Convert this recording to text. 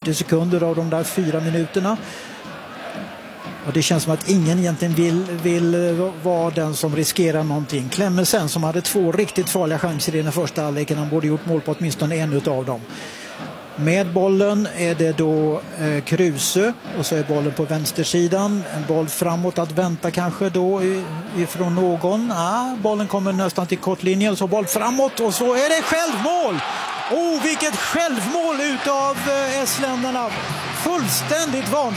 40 sekunder av de där 4 minuterna. Och det känns som att ingen egentligen vill vara den som riskerar någonting. Klemmensen som hade 2 riktigt farliga chanser i den första halvleken. Han borde gjort mål på åtminstone en utav dem. Med bollen är det då Kruse och så är bollen på vänstersidan. En boll framåt att vänta kanske då ifrån någon. Bollen kommer nästan till kortlinjen, så boll framåt och så är det självmål! Vilket självmål utav esländarna! Fullständigt vansinnigt.